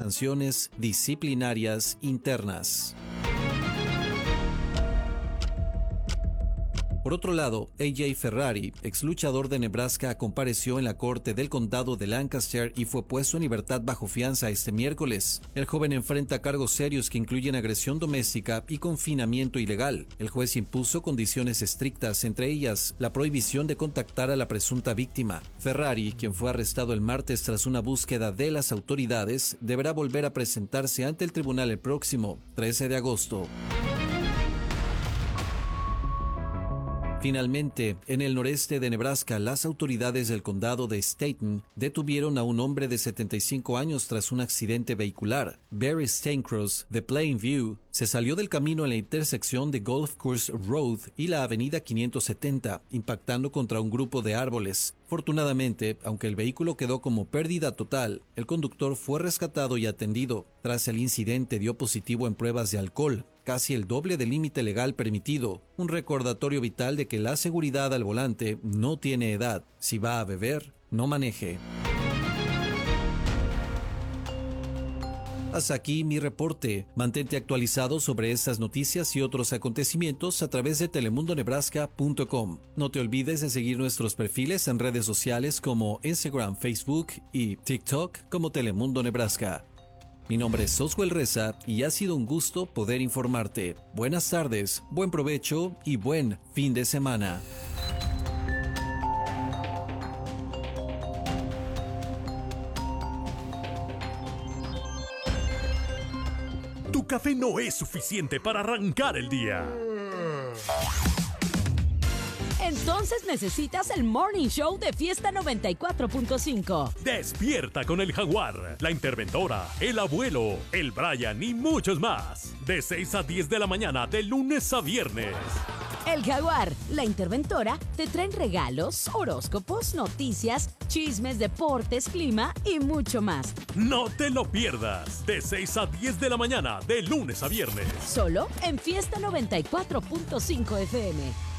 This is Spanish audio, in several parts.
sanciones disciplinarias internas. Por otro lado, A.J. Ferrari, ex luchador de Nebraska, compareció en la corte del condado de Lancaster y fue puesto en libertad bajo fianza este miércoles. El joven enfrenta cargos serios que incluyen agresión doméstica y confinamiento ilegal. El juez impuso condiciones estrictas, entre ellas la prohibición de contactar a la presunta víctima. Ferrari, quien fue arrestado el martes tras una búsqueda de las autoridades, deberá volver a presentarse ante el tribunal el próximo 13 de agosto. Finalmente, en el noreste de Nebraska, las autoridades del condado de Staten detuvieron a un hombre de 75 años tras un accidente vehicular. Barry Staincross, de Plainview, se salió del camino en la intersección de Golf Course Road y la avenida 570, impactando contra un grupo de árboles. Fortunadamente, aunque el vehículo quedó como pérdida total, el conductor fue rescatado y atendido. Tras el incidente dio positivo en pruebas de alcohol, casi el doble del límite legal permitido, un recordatorio vital de que la seguridad al volante no tiene edad. Si va a beber, no maneje. Hasta aquí mi reporte. Mantente actualizado sobre estas noticias y otros acontecimientos a través de telemundonebraska.com. No te olvides de seguir nuestros perfiles en redes sociales como Instagram, Facebook y TikTok como Telemundo Nebraska. Mi nombre es Oswald Reza y ha sido un gusto poder informarte. Buenas tardes, buen provecho y buen fin de semana. Tu café no es suficiente para arrancar el día. Entonces necesitas el Morning Show de Fiesta 94.5. Despierta con el Jaguar, la Interventora, el Abuelo, el Brian y muchos más. De 6 a 10 de la mañana, de lunes a viernes. El Jaguar, la Interventora, te traen regalos, horóscopos, noticias, chismes, deportes, clima y mucho más. No te lo pierdas. De 6 a 10 de la mañana, de lunes a viernes. Solo en Fiesta 94.5 FM.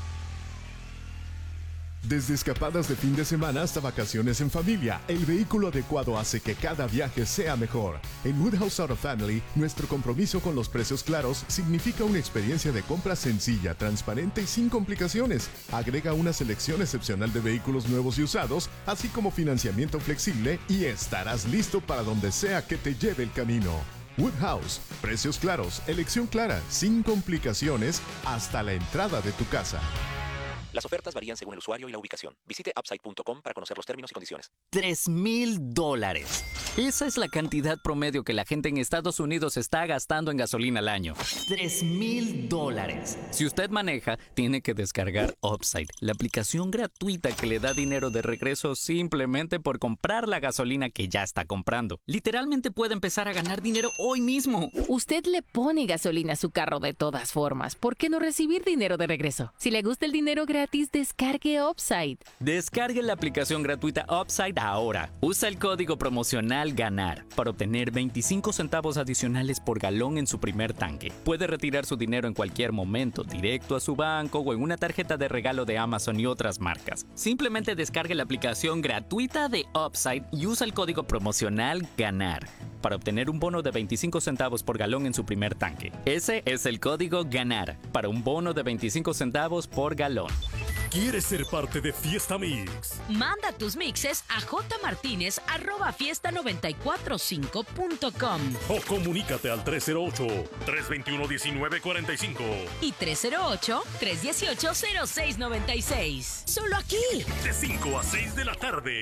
Desde escapadas de fin de semana hasta vacaciones en familia, el vehículo adecuado hace que cada viaje sea mejor. En Woodhouse Auto Family, nuestro compromiso con los precios claros significa una experiencia de compra sencilla, transparente y sin complicaciones. Agrega una selección excepcional de vehículos nuevos y usados, así como financiamiento flexible y estarás listo para donde sea que te lleve el camino. Woodhouse, precios claros, elección clara, sin complicaciones, hasta la entrada de tu casa. Las ofertas varían según el usuario y la ubicación. Visite upside.com para conocer los términos y condiciones. $3,000. Esa es la cantidad promedio que la gente en Estados Unidos está gastando en gasolina al año. $3,000. Si usted maneja, tiene que descargar Upside, la aplicación gratuita que le da dinero de regreso simplemente por comprar la gasolina que ya está comprando. Literalmente puede empezar a ganar dinero hoy mismo. Usted le pone gasolina a su carro de todas formas. ¿Por qué no recibir dinero de regreso? Si le gusta el dinero gratis, descargue Upside. Descargue la aplicación gratuita Upside ahora. Usa el código promocional GANAR para obtener 25 centavos adicionales por galón en su primer tanque. Puede retirar su dinero en cualquier momento, directo a su banco o en una tarjeta de regalo de Amazon y otras marcas. Simplemente descargue la aplicación gratuita de Upside y usa el código promocional GANAR para obtener un bono de 25 centavos por galón en su primer tanque. Ese es el código GANAR para un bono de 25 centavos por galón. ¿Quieres ser parte de Fiesta Mix? Manda tus mixes a jmartinez@fiesta945.com O comunícate al 308-321-1945 y 308-318-0696. Solo aquí. De 5 a 6 de la tarde.